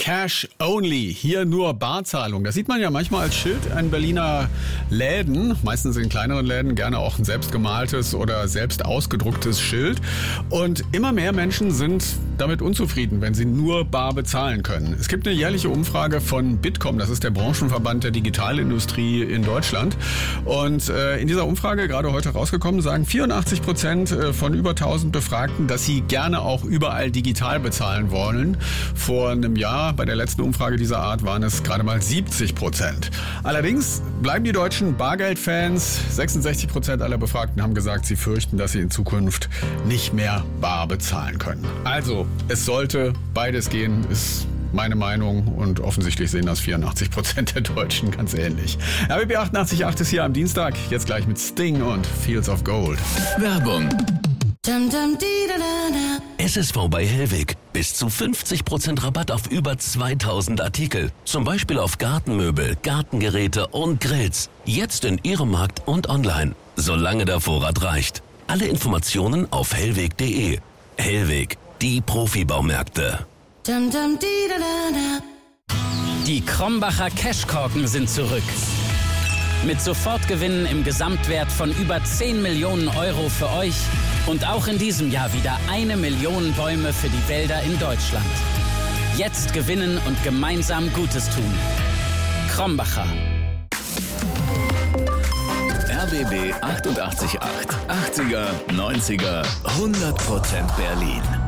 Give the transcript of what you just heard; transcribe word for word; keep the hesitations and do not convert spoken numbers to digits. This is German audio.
Cash only, hier nur Barzahlung. Das sieht man ja manchmal als Schild in Berliner Läden, meistens in kleineren Läden, gerne auch ein selbst gemaltes oder selbst ausgedrucktes Schild. Und immer mehr Menschen sind damit unzufrieden, wenn sie nur bar bezahlen können. Es gibt eine jährliche Umfrage von Bitkom, das ist der Branchenverband der Digitalindustrie in Deutschland. Und äh, in dieser Umfrage, gerade heute rausgekommen, sagen vierundachtzig Prozent von über tausend Befragten, dass sie gerne auch überall digital bezahlen wollen. Vor einem Jahr, bei der letzten Umfrage dieser Art, waren es gerade mal siebzig Prozent. Allerdings bleiben die Deutschen Bargeldfans. sechsundsechzig Prozent aller Befragten haben gesagt, sie fürchten, dass sie in Zukunft nicht mehr bar bezahlen können. Also, es sollte beides gehen, ist meine Meinung, und offensichtlich sehen das vierundachtzig Prozent der Deutschen ganz ähnlich. R B B achtundachtzig Komma acht ist hier am Dienstag, jetzt gleich mit Sting und Fields of Gold. Werbung. S S V bei Hellweg. Bis zu fünfzig Prozent Rabatt auf über zweitausend Artikel. Zum Beispiel auf Gartenmöbel, Gartengeräte und Grills. Jetzt in Ihrem Markt und online. Solange der Vorrat reicht. Alle Informationen auf hellweg punkt de. Hellweg, die Profibaumärkte. Die Krombacher Cashkorken sind zurück. Mit Sofortgewinnen im Gesamtwert von über zehn Millionen Euro für euch und auch in diesem Jahr wieder eine Million Bäume für die Wälder in Deutschland. Jetzt gewinnen und gemeinsam Gutes tun. Krombacher. R B B achtundachtzig Komma acht. achtziger, neunziger, hundert Prozent Berlin.